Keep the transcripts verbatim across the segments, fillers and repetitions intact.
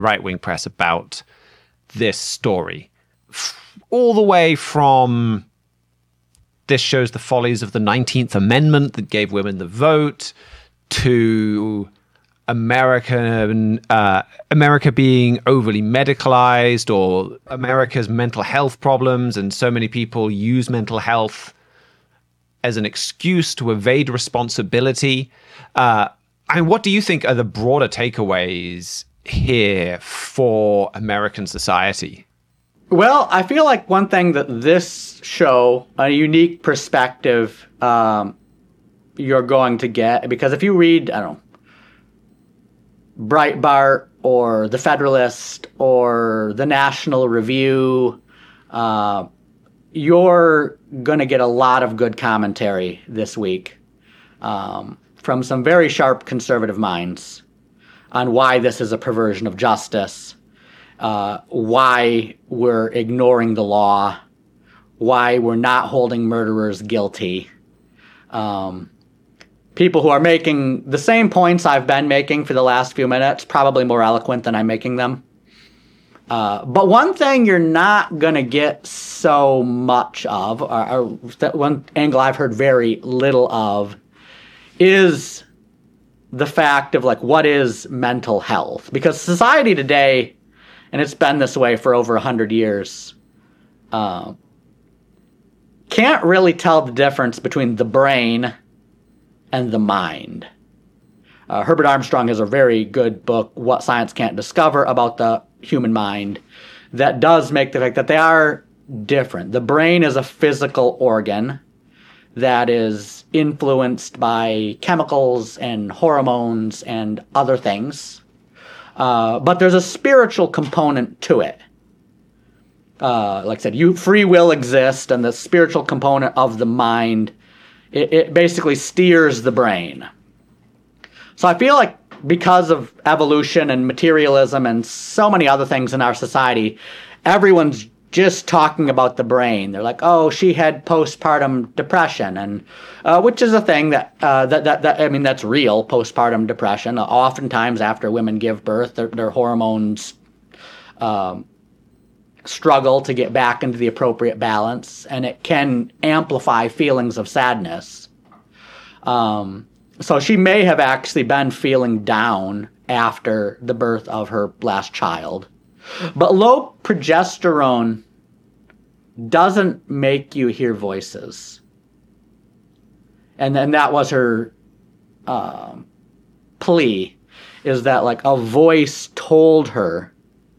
right-wing press about this story. All the way from this shows the follies of the nineteenth Amendment that gave women the vote, to American uh, America being overly medicalized, or America's mental health problems, and so many people use mental health as an excuse to evade responsibility. Uh, and what do you think are the broader takeaways here for American society? Well, I feel like one thing that this show, a unique perspective um, you're going to get, because if you read, I don't know, Breitbart or The Federalist or The National Review, uh, you're going to get a lot of good commentary this week um, from some very sharp conservative minds on why this is a perversion of justice, uh, why we're ignoring the law, why we're not holding murderers guilty. Um, people who are making the same points I've been making for the last few minutes, probably more eloquent than I'm making them. Uh, but one thing you're not going to get so much of, or, or one angle I've heard very little of, is the fact of, like, what is mental health? Because society today, and it's been this way for over one hundred years, uh, can't really tell the difference between the brain and the mind. Uh, Herbert Armstrong has a very good book, What Science Can't Discover, about the human mind, that does make the fact that they are different. The brain is a physical organ that is influenced by chemicals and hormones and other things. Uh, but there's a spiritual component to it. Uh, like I said, you free will exists, and the spiritual component of the mind, it, it basically steers the brain. So I feel like because of evolution and materialism and so many other things in our society, everyone's just talking about the brain. They're like, oh, she had postpartum depression, and uh, which is a thing that, uh, that, that, that, I mean, that's real, postpartum depression. Uh, oftentimes after women give birth, their, their hormones um, struggle to get back into the appropriate balance, and it can amplify feelings of sadness. Um, so she may have actually been feeling down after the birth of her last child. But low progesterone doesn't make you hear voices. And then that was her um, plea, is that, like, a voice told her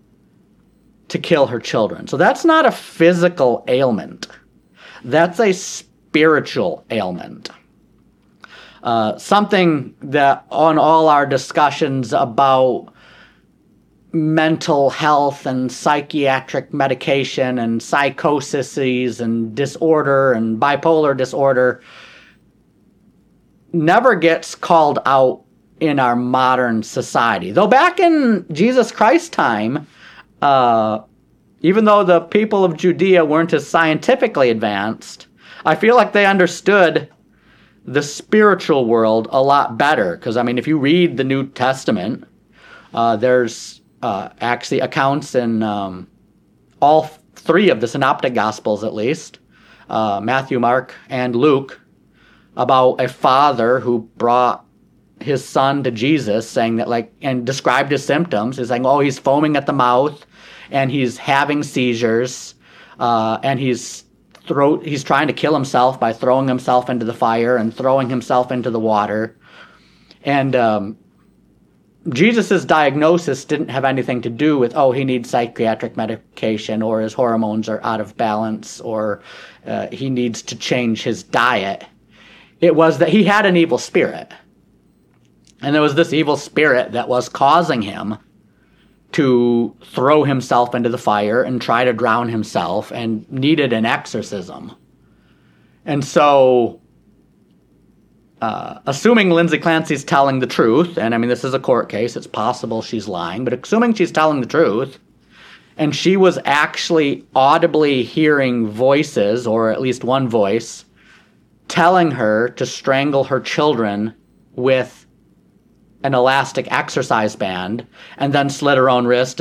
to kill her children. So that's not a physical ailment. That's a spiritual ailment. Uh, something that on all our discussions about mental health and psychiatric medication and psychoses and disorder and bipolar disorder never gets called out in our modern society. Though back in Jesus Christ's time, uh, even though the people of Judea weren't as scientifically advanced, I feel like they understood the spiritual world a lot better. Because, I mean, if you read the New Testament, uh, there's uh, actually accounts in um, all three of the synoptic gospels, at least, uh, Matthew, Mark, and Luke, about a father who brought his son to Jesus, saying that, like, and described his symptoms. He's saying, oh, he's foaming at the mouth, and he's having seizures, uh, and he's Throw, he's trying to kill himself by throwing himself into the fire and throwing himself into the water. And um, Jesus' diagnosis didn't have anything to do with, oh, he needs psychiatric medication, or his hormones are out of balance, or uh, he needs to change his diet. It was that he had an evil spirit. And there was this evil spirit that was causing him to throw himself into the fire and try to drown himself, and needed an exorcism. And so, uh, assuming Lindsay Clancy's telling the truth, and I mean, this is a court case, it's possible she's lying, but assuming she's telling the truth, and she was actually audibly hearing voices, or at least one voice, telling her to strangle her children with an elastic exercise band and then slit her own wrist